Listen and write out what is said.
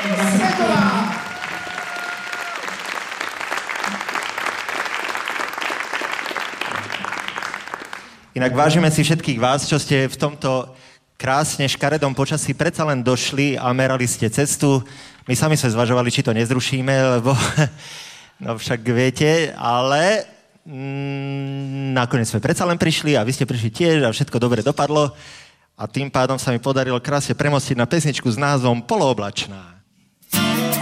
Svetová! Inak vážime si všetkých vás, čo ste v tomto krásne škaredom počasí predsa len došli a merali ste cestu. My sami sme zvažovali, či to nezrušíme, lebo no však viete, ale nakoniec sme predsa len prišli a vy ste prišli tiež a všetko dobre dopadlo a tým pádom sa mi podarilo krásne premostiť na pesničku s názvom Polooblačná.